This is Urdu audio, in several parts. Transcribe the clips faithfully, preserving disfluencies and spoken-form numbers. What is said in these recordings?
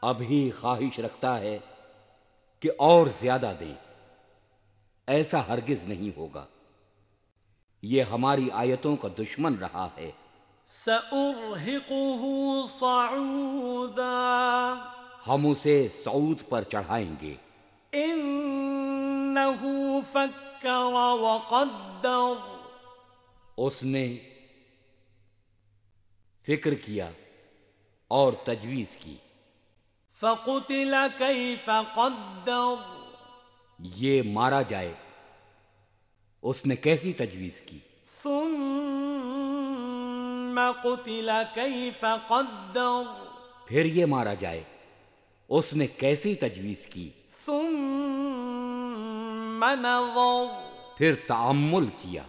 ابھی خواہش رکھتا ہے کہ اور زیادہ دیں، ایسا ہرگز نہیں ہوگا۔ یہ ہماری آیتوں کا دشمن رہا ہے۔ سأرهقه صعودا ہم اسے صعود پر چڑھائیں گے۔ إنه فكر وقدر اس نے فکر کیا اور تجویز کی۔ فقتل كيف قدر یہ مارا جائے، اس نے کیسی تجویز کی؟ ثم قتل كيف قدر پھر یہ مارا جائے، اس نے کیسی تجویز کی؟ ثم نظر پھر تأمل کیا۔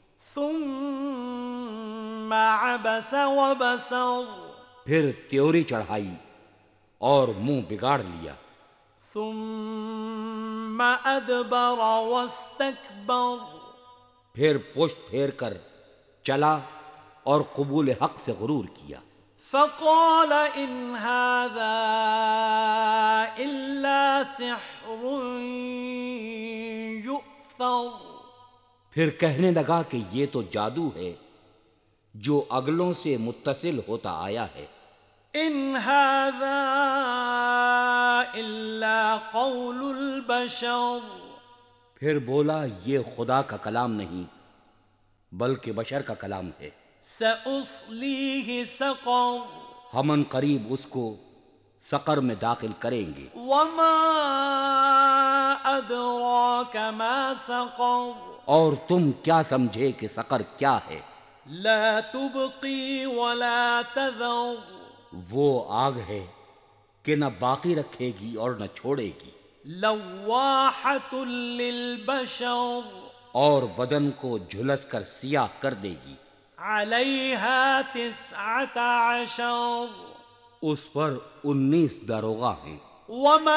ثم عبس وبسر پھر تیوری چڑھائی اور منہ بگاڑ لیا۔ ثم ادبر واستكبر پھر پشت پھیر کر چلا اور قبول حق سے غرور کیا۔ فقال ان هذا الا سحر يؤثر پھر کہنے لگا کہ یہ تو جادو ہے جو اگلوں سے متصل ہوتا آیا ہے۔ ان هذا الا قول البشر پھر بولا یہ خدا کا کلام نہیں بلکہ بشر کا کلام ہے۔ سأصليه سقر ہم ان قریب اس کو سقر میں داخل کریں گے۔ وما ادراك ما سقر اور تم کیا سمجھے کہ سقر کیا ہے؟ لا تبقي ولا تذر وہ آگ ہے کہ نہ باقی رکھے گی اور نہ چھوڑے گی، لواحة للبشر اور بدن کو جھلس کر سیاہ کر دے گی۔ عليها تسعة عشر اس پر انیس داروغہ ہیں۔ وما